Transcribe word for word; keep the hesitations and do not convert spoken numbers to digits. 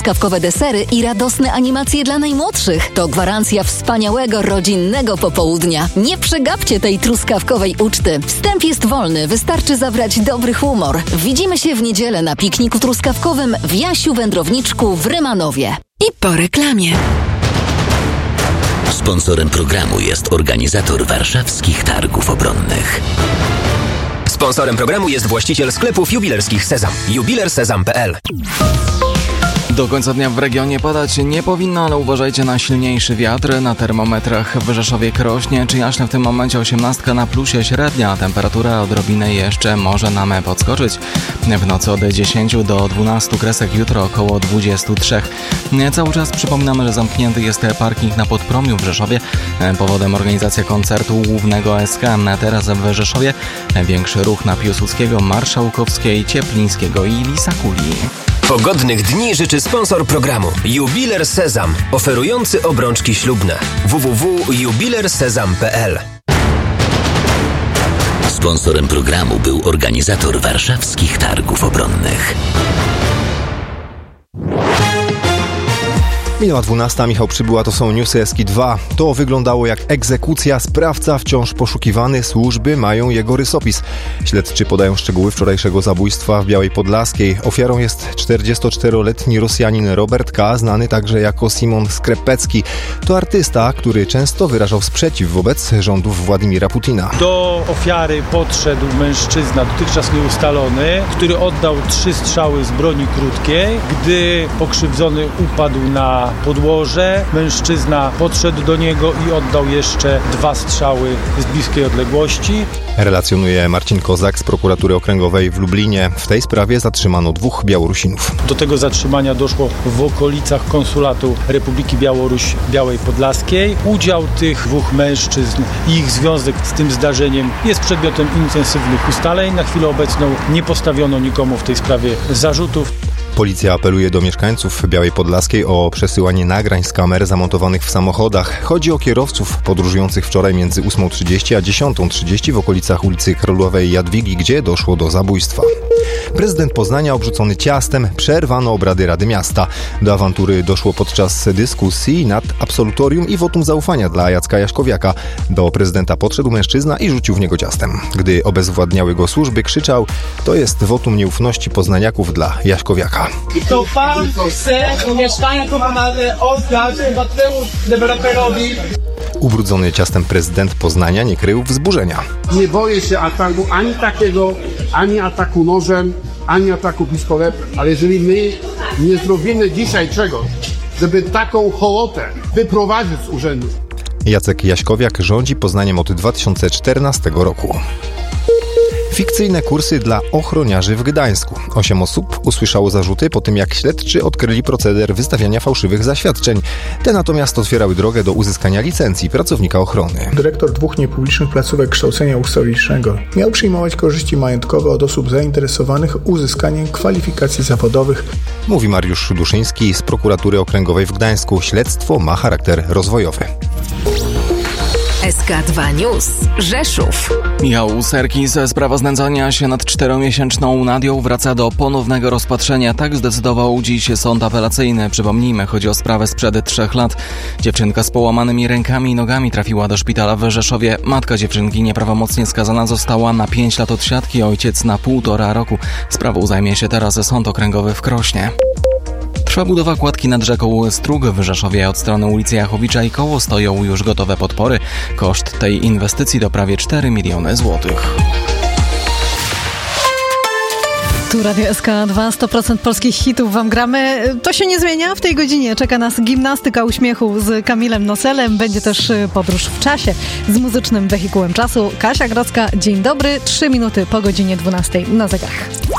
Truskawkowe desery i radosne animacje dla najmłodszych. To gwarancja wspaniałego, rodzinnego popołudnia. Nie przegapcie tej truskawkowej uczty. Wstęp jest wolny, wystarczy zabrać dobry humor. Widzimy się w niedzielę na pikniku truskawkowym w Jasiu Wędrowniczku w Rymanowie. I po reklamie. Sponsorem programu jest organizator warszawskich targów obronnych. Sponsorem programu jest właściciel sklepów jubilerskich Sezam. jubiler sezam kropka p l. Do końca dnia w regionie padać nie powinno, ale uważajcie na silniejszy wiatr. Na termometrach w Rzeszowie, Krośnie czy Jaśne w tym momencie osiemnastka na plusie średnia. Temperatura odrobinę jeszcze może nam podskoczyć. W nocy od dziesięciu do dwunastu, Kresek jutro około dwudziestu trzech. Cały czas przypominamy, że zamknięty jest parking na Podpromiu w Rzeszowie. Powodem organizacja koncertu głównego S K. Teraz w Rzeszowie większy ruch na Piłsudskiego, Marszałkowskiej, Cieplińskiego i Lisakuli. Pogodnych dni życzy sponsor programu Jubiler Sezam, oferujący obrączki ślubne. w w w kropka jubiler sezam kropka p l. Sponsorem programu był organizator warszawskich targów obronnych. Minęła dwunasta, Michał Przybyła, to są newsy Eski dwa. To wyglądało jak egzekucja. Sprawca wciąż poszukiwany, służby mają jego rysopis. Śledczy podają szczegóły wczorajszego zabójstwa w Białej Podlaskiej. Ofiarą jest czterdziestoczteroletni Rosjanin Robert K., znany także jako Simon Skrepecki. To artysta, który często wyrażał sprzeciw wobec rządów Władimira Putina. Do ofiary podszedł mężczyzna, dotychczas nieustalony, który oddał trzy strzały z broni krótkiej. Gdy pokrzywdzony upadł na podłoże, mężczyzna podszedł do niego i oddał jeszcze dwa strzały z bliskiej odległości. Relacjonuje Marcin Kozak z prokuratury okręgowej w Lublinie. W tej sprawie zatrzymano dwóch Białorusinów. Do tego zatrzymania doszło w okolicach konsulatu Republiki Białoruś Białej Podlaskiej. Udział tych dwóch mężczyzn i ich związek z tym zdarzeniem jest przedmiotem intensywnych ustaleń. Na chwilę obecną nie postawiono nikomu w tej sprawie zarzutów. Policja apeluje do mieszkańców Białej Podlaskiej o przesyłanie nagrań z kamer zamontowanych w samochodach. Chodzi o kierowców podróżujących wczoraj między ósmą trzydzieści a dziesiątą trzydzieści w okolicach ulicy Królowej Jadwigi, gdzie doszło do zabójstwa. Prezydent Poznania obrzucony ciastem, przerwano obrady Rady Miasta. Do awantury doszło podczas dyskusji nad absolutorium i wotum zaufania dla Jacka Jaśkowiaka. Do prezydenta podszedł mężczyzna i rzucił w niego ciastem. Gdy obezwładniały go służby, krzyczał: to jest wotum nieufności poznaniaków dla Jaśkowiaka. To pan chce mieszkania komunalne oddać obywatelemu deweloperowi. Ubrudzony ciastem prezydent Poznania nie krył wzburzenia. Nie boję się ataku ani takiego, ani ataku nożem, ani ataku pistoletem, ale jeżeli my nie zrobimy dzisiaj czegoś, żeby taką hołotę wyprowadzić z urzędu. Jacek Jaśkowiak rządzi Poznaniem od dwa tysiące czternastego roku. Fikcyjne kursy dla ochroniarzy w Gdańsku. Osiem osób usłyszało zarzuty po tym, jak śledczy odkryli proceder wystawiania fałszywych zaświadczeń. Te natomiast otwierały drogę do uzyskania licencji pracownika ochrony. Dyrektor dwóch niepublicznych placówek kształcenia ustawicznego miał przyjmować korzyści majątkowe od osób zainteresowanych uzyskaniem kwalifikacji zawodowych. Mówi Mariusz Szuduszyński z prokuratury okręgowej w Gdańsku. Śledztwo ma charakter rozwojowy. S K dwa News. Rzeszów. Michał Serkis, sprawa znęcania się nad czteromiesięczną Nadią wraca do ponownego rozpatrzenia. Tak zdecydował dziś sąd apelacyjny. Przypomnijmy, chodzi o sprawę sprzed trzech lat. Dziewczynka z połamanymi rękami i nogami trafiła do szpitala w Rzeszowie. Matka dziewczynki nieprawomocnie skazana została na pięć lat odsiadki, ojciec na półtora roku. Sprawą zajmie się teraz Sąd Okręgowy w Krośnie. Trwa budowa kładki nad rzeką Strug w Rzeszowie. Od strony ulicy Jachowicza i koło stoją już gotowe podpory. Koszt tej inwestycji to prawie cztery miliony złotych. Tu Radio S K dwa, sto procent polskich hitów wam gramy. To się nie zmienia. W tej godzinie czeka nas gimnastyka uśmiechu z Kamilem Noselem. Będzie też podróż w czasie z muzycznym wehikułem czasu. Kasia Grodzka, dzień dobry. Trzy minuty po godzinie dwunastej na zegarach.